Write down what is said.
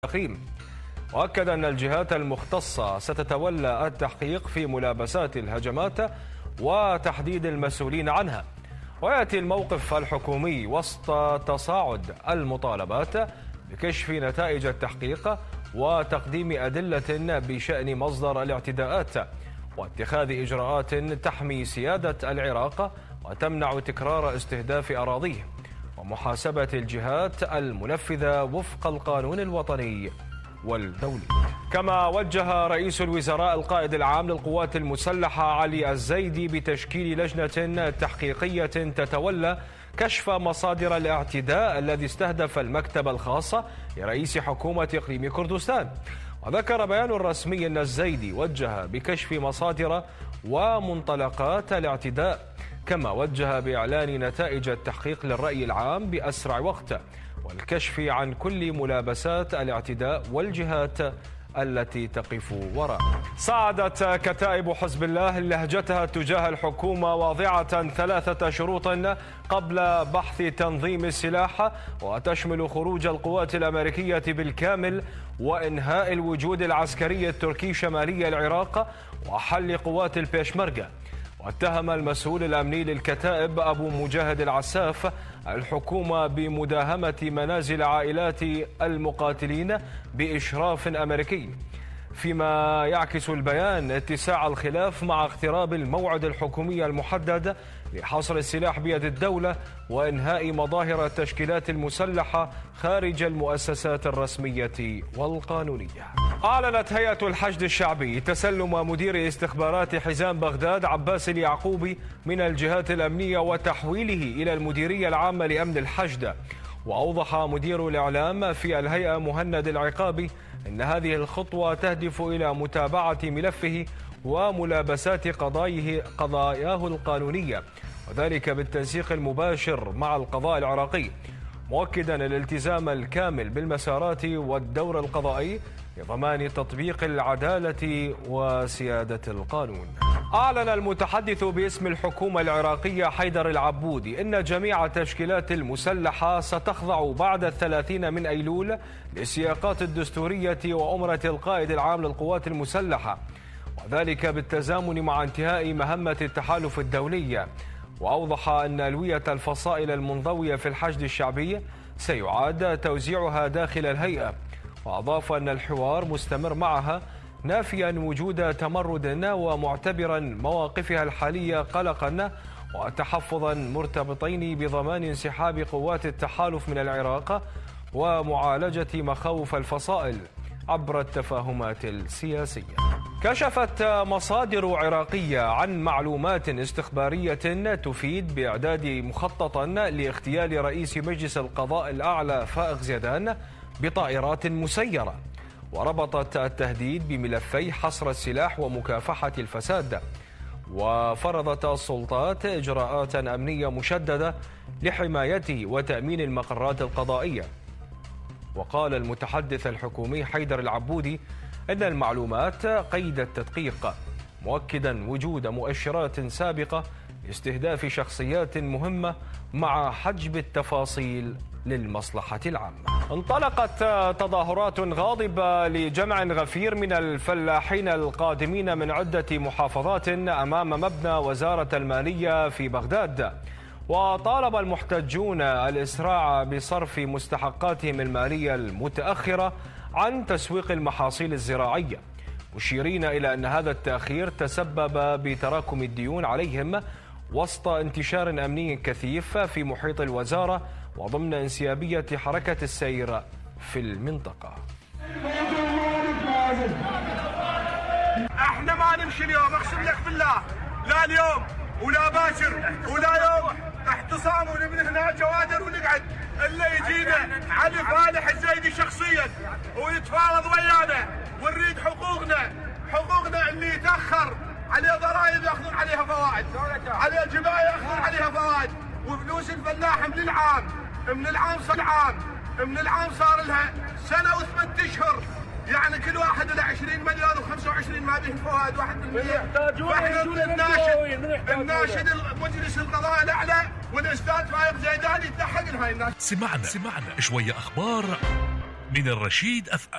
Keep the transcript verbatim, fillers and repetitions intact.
التقييم. وأكد أن الجهات المختصة ستتولى التحقيق في ملابسات الهجمات وتحديد المسؤولين عنها. ويأتي الموقف الحكومي وسط تصاعد المطالبات بكشف نتائج التحقيق وتقديم أدلة بشأن مصدر الاعتداءات واتخاذ إجراءات تحمي سيادة العراق وتمنع تكرار استهداف أراضيه ومحاسبة الجهات المنفذة وفق القانون الوطني والدولي. كما وجه رئيس الوزراء القائد العام للقوات المسلحة علي الزيدي بتشكيل لجنة تحقيقية تتولى كشف مصادر الاعتداء الذي استهدف المكتب الخاص لرئيس حكومة إقليم كردستان. وذكر بيان رسمي أن الزيدي وجه بكشف مصادر ومنطلقات الاعتداء، كما وجه بإعلان نتائج التحقيق للرأي العام بأسرع وقت والكشف عن كل ملابسات الاعتداء والجهات التي تقف وراءه. صعدت كتائب حزب الله لهجتها تجاه الحكومة واضعة ثلاثة شروط قبل بحث تنظيم السلاح، وتشمل خروج القوات الأمريكية بالكامل وإنهاء الوجود العسكري التركي شمالي العراق وحل قوات البيشمركة. واتهم المسؤول الأمني للكتائب أبو مجاهد العساف الحكومة بمداهمة منازل عائلات المقاتلين بإشراف أمريكي، فيما يعكس البيان اتساع الخلاف مع اقتراب الموعد الحكومي المحدد لحصر السلاح بيد الدولة وإنهاء مظاهر التشكيلات المسلحة خارج المؤسسات الرسمية والقانونية. أعلنت هيئة الحشد الشعبي تسلم مدير استخبارات حزام بغداد عباس اليعقوبي من الجهات الأمنية وتحويله إلى المديرية العامة لأمن الحشد. وأوضح مدير الإعلام في الهيئة مهند العقابي أن هذه الخطوة تهدف إلى متابعة ملفه وملابسات قضاياه قضاياه القانونية، وذلك بالتنسيق المباشر مع القضاء العراقي، مؤكدا الالتزام الكامل بالمسارات والدور القضائي لضمان تطبيق العدالة وسيادة القانون. أعلن المتحدث باسم الحكومة العراقية حيدر العبودي أن جميع التشكيلات المسلحة ستخضع بعد الثلاثين من أيلول للسياقات الدستورية وأمرة القائد العام للقوات المسلحة، وذلك بالتزامن مع انتهاء مهمة التحالف الدولي. وأوضح أن ألوية الفصائل المنضوية في الحشد الشعبي سيعاد توزيعها داخل الهيئة، وأضاف أن الحوار مستمر معها نافيا وجود تمرد ومعتبرا مواقفها الحالية قلقا وتحفظا مرتبطين بضمان انسحاب قوات التحالف من العراق ومعالجة مخاوف الفصائل عبر التفاهمات السياسية. كشفت مصادر عراقية عن معلومات استخبارية تفيد بإعداد مخططا لاغتيال رئيس مجلس القضاء الأعلى فائق زيدان بطائرات مسيرة، وربطت التهديد بملفي حصر السلاح ومكافحة الفساد. وفرضت السلطات إجراءات أمنية مشددة لحمايته وتأمين المقرات القضائية. وقال المتحدث الحكومي حيدر العبودي أن المعلومات قيد التدقيق، مؤكدا وجود مؤشرات سابقة لاستهداف شخصيات مهمة مع حجب التفاصيل للمصلحة العامة. انطلقت تظاهرات غاضبة لجمع غفير من الفلاحين القادمين من عدة محافظات أمام مبنى وزارة المالية في بغداد، وطالب المحتجون الإسراع بصرف مستحقاتهم المالية المتأخرة عن تسويق المحاصيل الزراعية، مشيرين إلى أن هذا التأخير تسبب بتراكم الديون عليهم وسط انتشار أمني كثيف في محيط الوزارة وضمن انسيابية حركة السير في المنطقة. احنا ما نمشي اليوم، اقسم لك بالله، لا اليوم ولا باكر ولا يوم احتصام ونبني هنا جوادر ونقعد الا يجينا علي فالح الزيدي شخصيا ويتفاوض ويانا ونريد حقوقنا، حقوقنا اللي يتاخر عليه ضرائب ياخذون عليها فوائد، عليه جبايه ياخذون عليها فوائد، وفلوس الفلاح من العام من العام صار العام من العام صار لها سنه وثمان اشهر، يعني كل واحد له عشرين مليون وخمسة وعشرين ما به فوائد واحد بالمية. فاحنا الناشد الناشد مجلس القضاء الاعلى والاستاذ فايق زيدان يتلحق لهاي الناس. سمعنا سمعنا شويه اخبار من الرشيد أف